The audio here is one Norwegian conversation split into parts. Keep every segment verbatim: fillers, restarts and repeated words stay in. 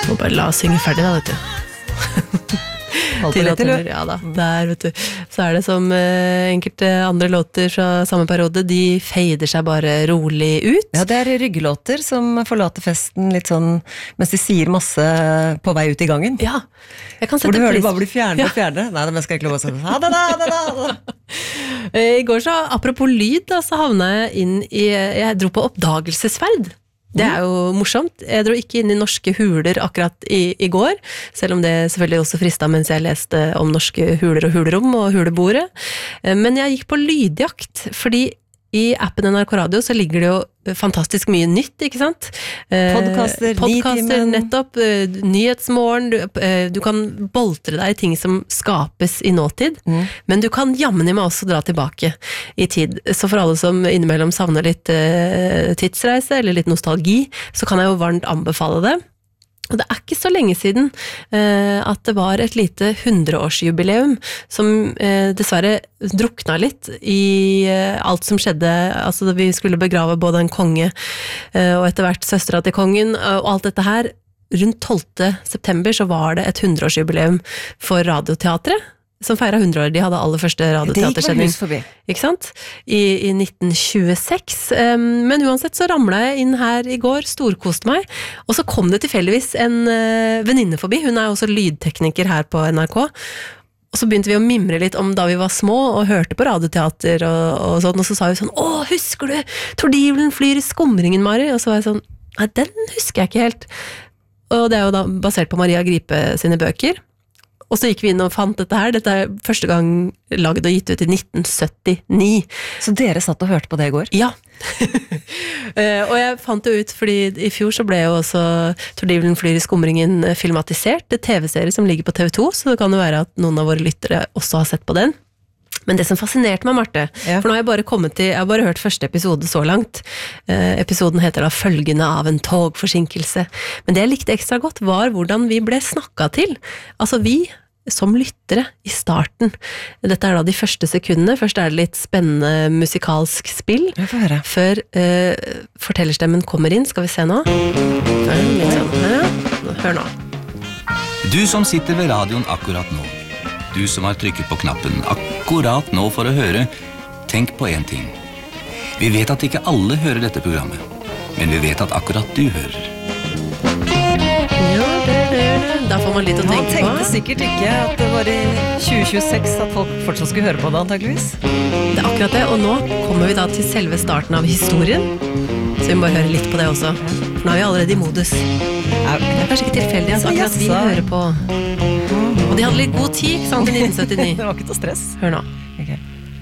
Må bare la oss synge ferdig da, vet du. Til til, ja da, der vet du. Så er det som eh, enkelte andre låter fra samme periode, de fader seg bare rolig ut. Ja, det er ryggelåter som forlater festen litt sånn, mens de sier masse på vei ut i gangen. Ja, jeg kan sette Hvor du hører pris. bare bli fjerne og fjerne. Nei, men skal jeg ikke lov å si det. Ha det da, ha det da, ha det da. I går så, apropos lyd da, så havna jeg inn i, jeg dro på oppdagelsesferd. Det er jo morsomt. Jeg dro ikke inn i norske huler akkurat i, i går, selv om det selvfølgelig også fristet mens jeg leste om norske huler og hulerom og hulebordet. Men jeg gikk på lydjakt, fordi i appen N R K Radio så ligger det jo fantastisk mye nytt, ikke sant? Podcaster, Podcaster, nettopp, nyhetsmorgen, du, du kan boltre deg i ting som skapes i nåtid, mm. men du kan jammen i meg også dra tilbake i tid. Så for alle som innimellom savner litt uh, tidsreise eller litt nostalgi, så kan jeg jo varmt anbefale det. Og det er ikke så lenge siden eh, at det var et lite hundreårsjubileum som eh, dessverre drukna litt i eh, alt som skjedde, altså da vi skulle begrave både en konge eh, og etter hvert søstera til kongen, og alt dette her. Rundt tolvte september så var det et hundreårsjubileum for Radioteatret, som feiret hundre år. De hadde aller første radioteatersending. Det gikk forbi. Ikke sant? I, i nitten tjueseks. Um, men uansett så ramlet jeg inn her i går, storkoste meg, og så kom det tilfeldigvis en uh, venninne forbi. Hun er også lydtekniker her på N R K. Og så begynte vi å mimre litt om da vi var små og hørte på radioteater og, og sånn, og så sa vi sånn, å, husker du Tordivelen flyr i skumringen, Mari? Og så var jeg sånn, nei, den husker jeg ikke helt. Og det er jo da basert på Maria Gripe sine bøker. Og så gikk vi inn og fant dette her. Dette er første gang laget og gitt ut i nitten syttini. Så dere satt og hørte på det i går? Ja. Og jeg fant jo ut, fordi i fjor så ble jo også Tordivelen flyr i skumringen filmatisert, det T V-serie som ligger på T V to, så det kan jo være at noen av våre lyttere også har sett på den. Men det som fascinerte meg, Marte, ja. For nå har jeg bare kommet til, jeg har bare hørt første episode så langt. Eh, episoden heter da Følgende av en togforsinkelse. Men det jeg likte ekstra godt var hvordan vi ble snakket til. Altså vi som lyttere i starten. Dette er da de første sekundene. Først er det litt spennende musikalsk spill. Jeg får høre. Før eh, fortellerstemmen kommer inn. Skal vi se nå? Litt sånn, ja. Hør nå. Du som sitter ved radioen akkurat nå. Du som har trykket på knappen akkurat nå for å høre, tenk på en ting. Vi vet at ikke alle hører dette programmet, men vi vet at akkurat du hører. Ja, det, det, det. Da får man litt å tenke på. Man tenkte sikkert ikke at det var i tjue tjueseks at folk fortsatt skulle høre på det, antageligvis. Det er akkurat det, og nå kommer vi da til selve starten av historien, så vi må bare høre litt på det også. For nå er vi allerede i modus. Det er kanskje ikke tilfeldig at akkurat vi hører på. Og de hadde litt god tid, ikke sant, i nitten syttini. Det var ikke noe stress. Hør nå. Okay.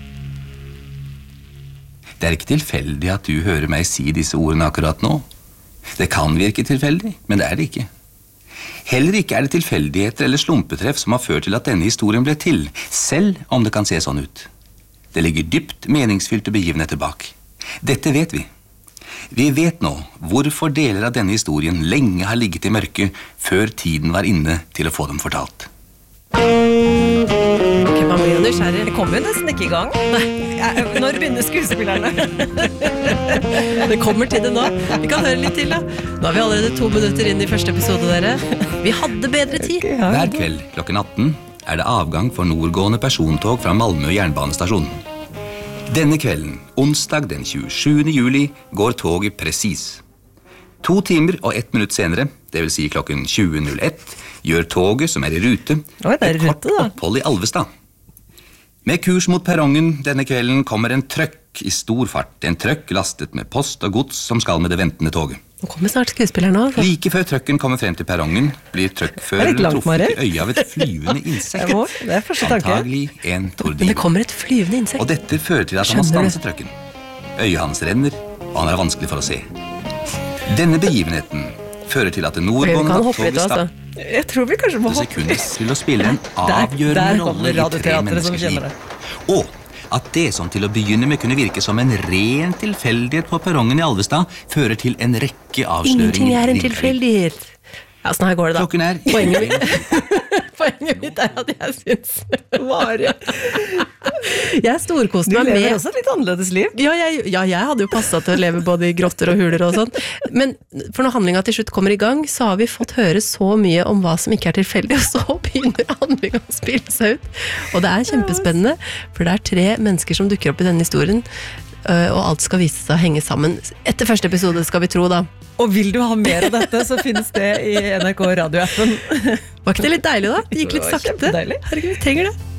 Det er ikke tilfeldig at du hører meg si disse ordene akkurat nå. Det kan virke tilfeldig, men det er det ikke. Heller ikke er det tilfeldigheter eller slumpetreff som har ført til at denne historien ble til, selv om det kan se sånn ut. Det ligger dypt meningsfylte begivenheter bak. Dette vet vi. Vi vet nå hvorfor deler av denne historien lenge har ligget i mørket før tiden var inne til å få dem fortalt. Ok, man blir jo nysgjerrig. Det kommer jo nesten ikke i gang. Nei. Når begynner skuespillerne? Det kommer til det nå. Vi kan høre litt til da. Nå er vi allerede to minutter inn i første episode, dere. Vi hadde bedre tid. Hver kveld klokken atten er det avgang for nordgående persontog fra Malmö jernbanestasjon. Denne kvelden, onsdag den tjuesjuende juli, går toget presis. To timer og ett minutt senere, det vil si klokken tjue null ett, gjør toget som er i rute, Oi, det er et rute, kort da. opphold i Alvestad. Med kurs mot perrongen denne kvelden kommer en trøkk i stor fart, en trøkk lastet med post og gods som skal med det ventende toget. Nå kommer snart skuespilleren nå. Så. Like før trøkken kommer frem til perrongen, blir trøkkføreren truffet i øyet av et flyvende insekt. Må, det er første tanke. Antagelig en tordin. Men det kommer et flyvende insekt. Og dette fører til at han må Skjønner du? stanse trøkken. Øyet hans renner, og han er vanskelig for å se. Denne begivenheten fører til at det Vi nordgående kan hoppe litt, natttoget altså. Jeg tror vi kanskje må starter hoppe. sekundet til å spille en Der- avgjørende der rolle kommer i tre radioteatret som menneskers kjenner liv. Og at det som til å begynne med kunne virke som en ren tilfeldighet på perrongen i Alvestad, fører til en rekke avsløringer. Ingenting er en videre. tilfeldighet. Ja, sånn her går det da. Klokken er Poenget, Poenget mitt er at jeg synes Mari Jeg storkoste Du meg med lever også et litt annerledes liv. ja jeg, ja, jeg hadde jo passet til å leve både i grotter og huler og sånn. Men for når handlingen til slutt kommer i gang, så har vi fått høre så mye om hva som ikke er tilfeldig, og så begynner handlingen å spille seg ut. Og det er kjempespennende, for det er tre mennesker som dukker opp i denne historien, og alt skal vise seg å henge sammen. Etter første episode skal vi tro da. Og vil du ha mer av dette, så finnes det i N R K radioappen. Var ikke det litt deilig da? Det gikk litt Det var sakte. kjempedeilig. Herregud, vi trenger det.